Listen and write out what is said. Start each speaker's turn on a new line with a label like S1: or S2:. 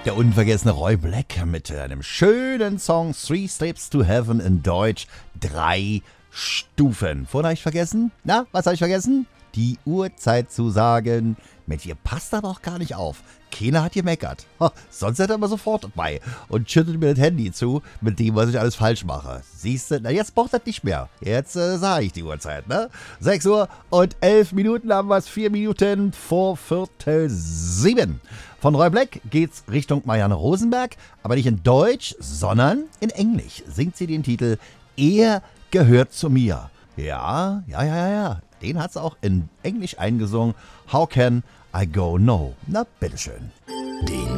S1: Der unvergessene Roy Black mit einem schönen Song Three Steps to Heaven in Deutsch. 3 Stufen. Vorhin habe ich vergessen? Na, was habe ich vergessen? Die Uhrzeit zu sagen. Mensch, ihr passt aber auch gar nicht auf. Keiner hat gemeckert. Sonst hätte er immer sofort bei und schüttet mir das Handy zu, mit dem, was ich alles falsch mache. Siehst du, na jetzt braucht das nicht mehr. Jetzt sage ich die Uhrzeit, ne? 6 Uhr und 11 Minuten haben wir es, 4 Minuten vor Viertel 7. Von Roy Black geht's Richtung Marianne Rosenberg, aber nicht in Deutsch, sondern in Englisch. Singt sie den Titel Er gehört zu mir. Ja. Den hat sie auch in Englisch eingesungen. How can I go no? Na, bitteschön.
S2: Den